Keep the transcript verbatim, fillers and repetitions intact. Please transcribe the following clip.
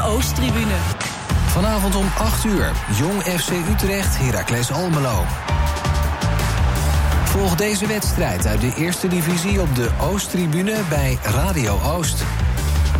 Oosttribune. Vanavond om acht uur. Jong F C Utrecht, Heracles Almelo. Volg deze wedstrijd uit de eerste divisie op de Oosttribune bij Radio Oost.